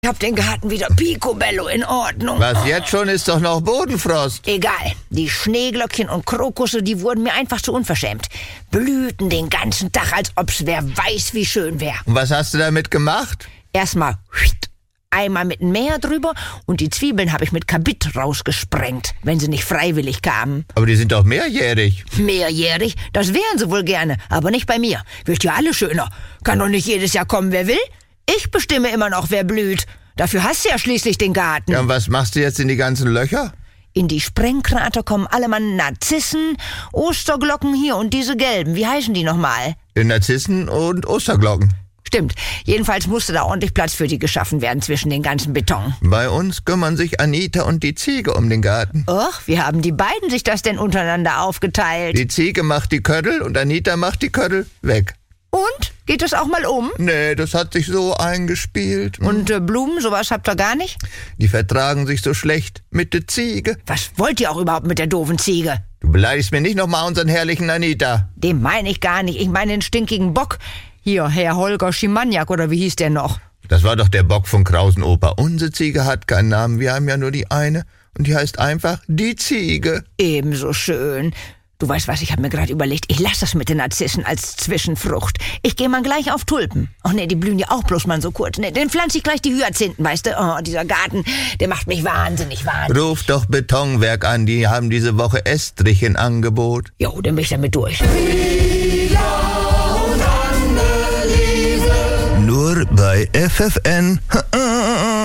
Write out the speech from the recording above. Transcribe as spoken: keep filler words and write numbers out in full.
Ich hab den Garten wieder picobello in Ordnung. Was jetzt schon, ist doch noch Bodenfrost. Egal, die Schneeglöckchen und Krokusse, die wurden mir einfach zu unverschämt. Blühten den ganzen Tag, als ob's wer weiß, wie schön wär. Und was hast du damit gemacht? Erstmal einmal mit dem Mäher drüber und die Zwiebeln habe ich mit Kabit rausgesprengt, wenn sie nicht freiwillig kamen. Aber die sind doch mehrjährig. Mehrjährig? Das wären sie wohl gerne, aber nicht bei mir. Wird ja alle schöner. Kann doch nicht jedes Jahr kommen, wer will. Ich bestimme immer noch, wer blüht. Dafür hast du ja schließlich den Garten. Ja, und was machst du jetzt in die ganzen Löcher? In die Sprengkrater kommen alle Mann Narzissen, Osterglocken hier und diese gelben. Wie heißen die nochmal? Narzissen und Osterglocken. Stimmt. Jedenfalls musste da ordentlich Platz für die geschaffen werden zwischen den ganzen Beton. Bei uns kümmern sich Anita und die Ziege um den Garten. Och, wie haben die beiden sich das denn untereinander aufgeteilt? Die Ziege macht die Köttel und Anita macht die Köttel weg. Und? Geht das auch mal um? Nee, das hat sich so eingespielt. Und äh, Blumen, sowas habt ihr gar nicht? Die vertragen sich so schlecht mit der Ziege. Was wollt ihr auch überhaupt mit der doofen Ziege? Du beleidigst mir nicht nochmal unseren herrlichen Anita. Den meine ich gar nicht. Ich meine den stinkigen Bock. Hier, Herr Holger Schimaniak, oder wie hieß der noch? Das war doch der Bock von Krausenoper. Unsere Ziege hat keinen Namen. Wir haben ja nur die eine. Und die heißt einfach die Ziege. Ebenso schön. Du weißt was, ich habe mir gerade überlegt, ich lasse das mit den Narzissen als Zwischenfrucht. Ich gehe mal gleich auf Tulpen. Ach nee, die blühen ja auch bloß mal so kurz. Nee, dann pflanze ich gleich die Hyazinthen, weißt du? Oh, dieser Garten, der macht mich wahnsinnig, wahnsinnig. Ruf doch Betonwerk an, die haben diese Woche Estrich in Angebot. Jo, dann bin ich damit durch. Nur bei F F N